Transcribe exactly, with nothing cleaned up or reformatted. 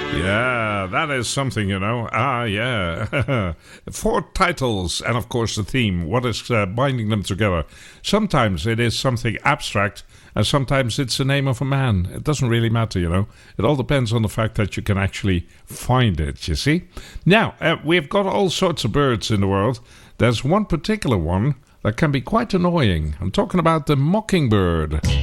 Yeah, that is something, you know. Ah, yeah. Four titles, and of course the theme. What is uh, binding them together? Sometimes it is something abstract, and sometimes it's the name of a man. It doesn't really matter, you know. It all depends on the fact that you can actually find it, you see. Now, uh, we've got all sorts of birds in the world. There's one particular one that can be quite annoying. I'm talking about the mockingbird.